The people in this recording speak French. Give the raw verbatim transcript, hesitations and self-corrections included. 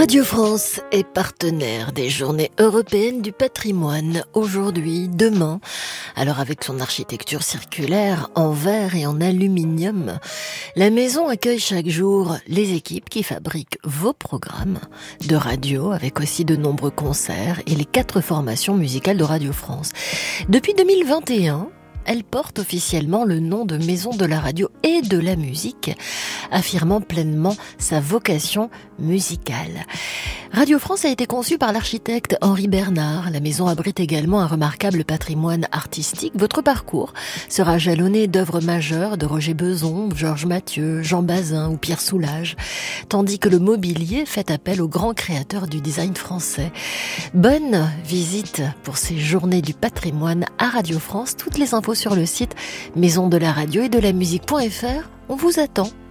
Radio France est partenaire des Journées européennes du patrimoine, aujourd'hui, demain. Alors avec son architecture circulaire en verre et en aluminium, la maison accueille chaque jour les équipes qui fabriquent vos programmes de radio, avec aussi de nombreux concerts et les quatre formations musicales de Radio France. Depuis deux mille vingt et un, elle porte officiellement le nom de Maison de la radio et de la musique, affirmant pleinement sa vocation musicale. Radio France a été conçue par l'architecte Henri Bernard. La maison abrite également un remarquable patrimoine artistique. Votre parcours sera jalonné d'œuvres majeures de Roger Bezon, Georges Mathieu, Jean Bazin ou Pierre Soulages, tandis que le mobilier fait appel aux grands créateurs du design français. Bonne visite pour ces Journées du patrimoine à Radio France. Toutes les infos sur le site maison de la radio et de la musique point f r. On vous attend.